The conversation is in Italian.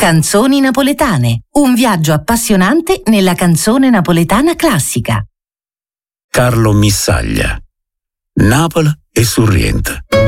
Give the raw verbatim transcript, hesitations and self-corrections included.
Canzoni napoletane, un viaggio appassionante nella canzone napoletana classica. Carlo Missaglia. Napoli e Sorrento.